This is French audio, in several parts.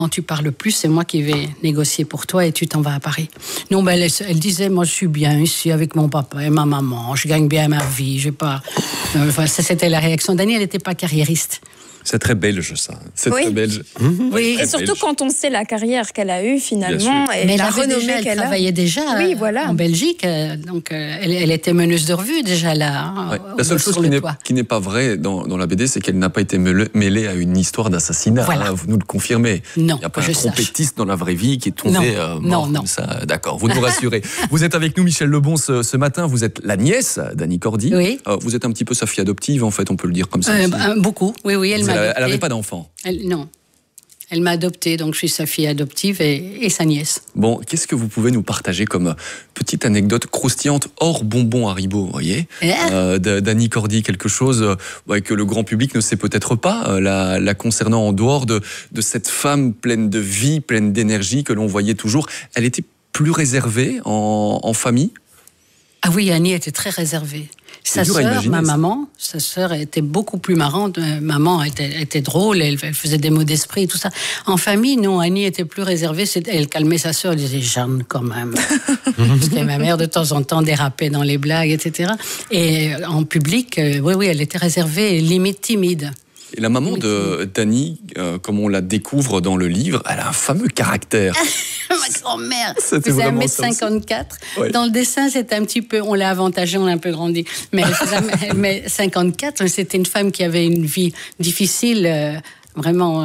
Quand tu parles plus, c'est moi qui vais négocier pour toi et tu t'en vas à Paris. Non, ben elle disait, moi je suis bien ici avec mon papa et ma maman, je gagne bien ma vie, j'ai pas... Enfin, ça, c'était la réaction d'Annie, elle n'était pas carriériste. C'est très belge, ça. C'est très belge. Oui, très et surtout belge. quand on sait la carrière qu'elle a eue finalement et Mais la renommée elle qu'elle a. travaillait déjà en Belgique, donc elle était meneuse de revue déjà là. Ouais. La seule chose qui n'est pas vraie dans la BD, c'est qu'elle n'a pas été mêlée à une histoire d'assassinat. Voilà. Hein, vous nous le confirmez. Non, il n'y a pas un trompettiste dans la vraie vie qui est tombé mort non. comme ça. D'accord, vous nous rassurez. Vous êtes avec nous, Michel Lebon, ce matin. Vous êtes la nièce d'Annie Cordy. Oui. Vous êtes un petit peu sa fille adoptive, en fait, on peut le dire comme ça. Beaucoup, oui, elle m'a adoptée. Elle n'avait pas d'enfant. Non. Elle m'a adoptée, donc je suis sa fille adoptive et sa nièce. Bon, qu'est-ce que vous pouvez nous partager comme petite anecdote croustillante hors bonbon Haribo, vous voyez, d'Annie Cordy, quelque chose que le grand public ne sait peut-être pas, la concernant en dehors de cette femme pleine de vie, pleine d'énergie que l'on voyait toujours. Elle était plus réservée en famille? Ah oui, Annie était très réservée. Sa sœur, ma maman, sa sœur était beaucoup plus marrante. Maman était drôle, elle faisait des mots d'esprit, tout ça. En famille, non, Annie était plus réservée. Elle calmait sa sœur, elle disait « Jeanne, quand même ». Parce que ma mère, de temps en temps, dérapait dans les blagues, etc. Et en public, oui, elle était réservée, limite timide. Et la maman d'Annie, comme on la découvre dans le livre, elle a un fameux caractère. Ma grand-mère faisait 1m54. Ouais. Dans le dessin, c'était un petit peu... On l'a avantagée, on l'a un peu grandi. Mais elle faisait 54, c'était une femme qui avait une vie difficile... Vraiment,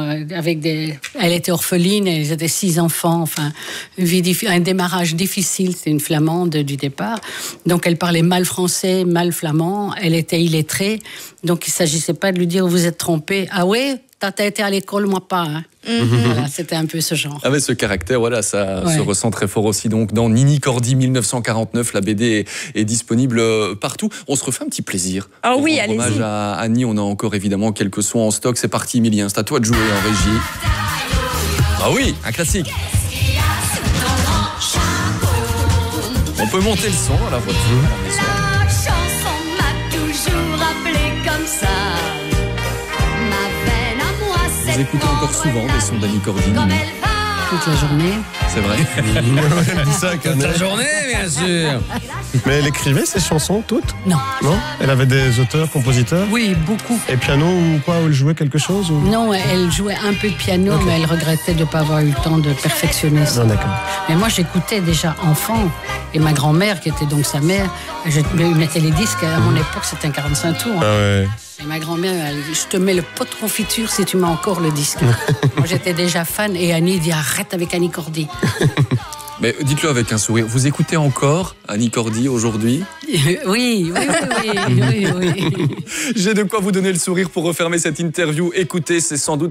elle était orpheline, elle avait 6 enfants, enfin, un démarrage difficile, c'était une flamande du départ. Donc elle parlait mal français, mal flamand, elle était illettrée, donc il ne s'agissait pas de lui dire « vous êtes trompé ». Ah ouais, t'as été à l'école, moi pas. Hein. Voilà, c'était un peu ce genre. Avec ce caractère, voilà, ça se ressent très fort aussi. Donc, dans Nini Cordy 1949, la BD est disponible partout. On se refait un petit plaisir. Ah oui, allez-y. Hommage à Annie, on a encore évidemment quelques sons en stock. C'est parti, Emilien, c'est à toi de jouer en régie. Ah oui, un classique. On peut monter le son à la voiture, à la maison. La chanson m'a toujours appelé comme ça. Vous écoutez encore souvent des sons d'Annie Cordy? Toute la journée. C'est vrai. Elle dit ça, toute la journée, bien sûr. Mais elle écrivait ses chansons toutes? Non. Non? Elle avait des auteurs, compositeurs? Oui, beaucoup. Et piano ou quoi? Ou elle jouait quelque chose ou... Non, elle jouait un peu de piano, mais elle regrettait de ne pas avoir eu le temps de perfectionner ça. Non, d'accord. Mais moi, j'écoutais déjà enfant. Et ma grand-mère, qui était donc sa mère, je mettais les disques. À mon époque, c'était un 45 tours. Hein. Ah ouais. Et ma grand-mère, elle dit, je te mets le pot de confiture si tu mets encore le disque. Moi, j'étais déjà fan. Et Annie dit, arrête avec Annie Cordy. Mais dites-le avec un sourire. Vous écoutez encore Annie Cordy aujourd'hui? Oui. J'ai de quoi vous donner le sourire pour refermer cette interview. Écoutez, c'est sans doute